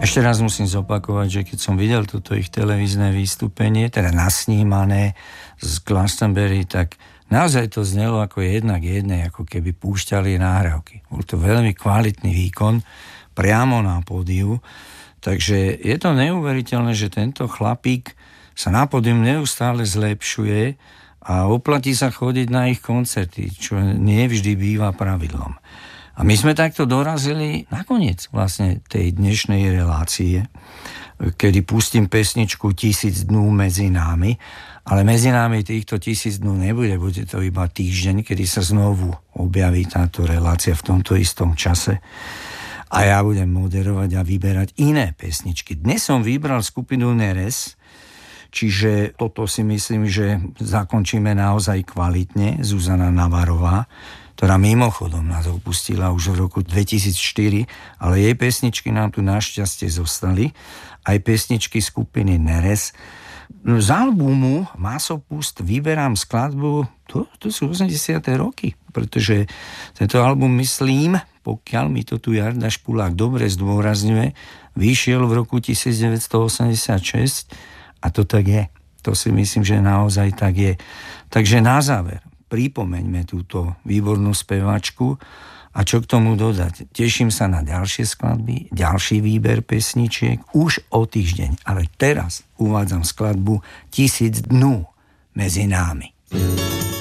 Ešte raz musím zopakovať, že keď som videl toto ich televízne vystúpenie, teda nasnímané z Glastonbury, tak naozaj to znelo ako jedna k jednej, ako keby púšťali nahrávky. Bol to veľmi kvalitný výkon priamo na pódiu, takže je to neuveriteľné, že tento chlapík sa na pódium neustále zlepšuje a oplatí sa chodiť na ich koncerty, čo nie vždy býva pravidlom. A my sme takto dorazili nakoniec vlastne tej dnešnej relácie, kedy pustím pesničku 1000 dnú medzi námi, ale medzi nami týchto 1000 dnú nebude, bude to iba týždeň, kedy sa znovu objaví táto relácia v tomto istom čase a ja budem moderovať a vyberať iné pesničky. Dnes som vybral skupinu Neres, čiže toto si myslím, že zakončíme naozaj kvalitne. Zuzana Navarová, ktorá mimochodom nás opustila už v roku 2004, ale jej pesničky nám tu našťastie zostali, aj pesničky skupiny Neres. Z albumu Masopust vyberám skladbu, to sú 80. roky, pretože tento album, myslím, pokiaľ mi to tu Jarda Špulák dobre zdôrazňuje, vyšiel v roku 1986 a to tak je. To si myslím, že naozaj tak je. Takže na záver pripomeňme túto výbornú speváčku a čo k tomu dodať. Teším sa na ďalšie skladby, ďalší výber pesničiek už o týždeň. Ale teraz uvádzam skladbu 1000 dnú medzi námi.